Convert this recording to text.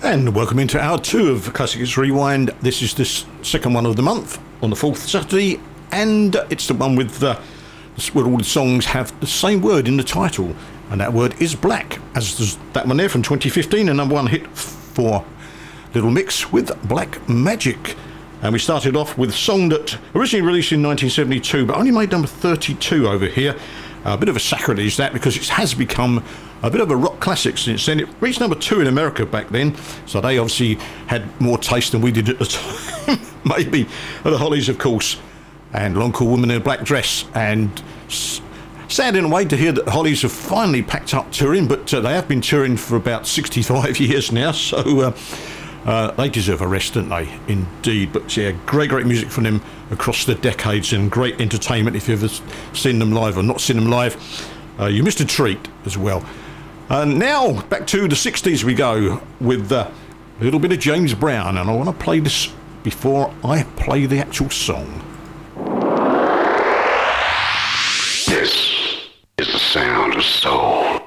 And welcome into hour 2 of Classics Rewind. This is the second one of the month on the 4th Saturday, and it's the one with where all the songs have the same word in the title, and that word is black, as does that one there from 2015, a number one hit for Little Mix with Black Magic. And we started off with a song that originally released in 1972 but only made number 32 over here. A bit of a sacrilege that, because it has become a bit of a rock classic since then. It reached number 2 in America back then, so they obviously had more taste than we did at the time. Maybe. The Hollies, of course, and Long Cool Woman in a Black Dress. And sad in a way to hear that the Hollies have finally packed up touring, but they have been touring for about 65 years now, so they deserve a rest, don't they? Indeed. But yeah, great music from them across the decades, and great entertainment. If you've ever seen them live or not seen them live, you missed a treat as well. Now back to the 60s we go with a little bit of James Brown, and I want to play this before I play the actual song. This is the sound of soul.